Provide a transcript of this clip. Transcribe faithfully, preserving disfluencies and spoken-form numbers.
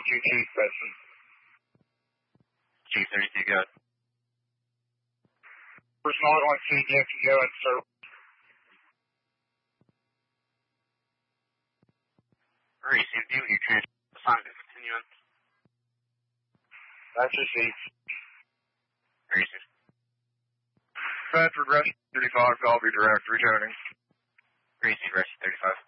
two Chief, Preston. Chief thirty-two, go ahead. Personal one C D X, go ahead, sir. Received you, your transfer assignment continuing. That's received. Received. Bradford, Rescue thirty-five, call be direct, returning. Received, Rescue thirty-five.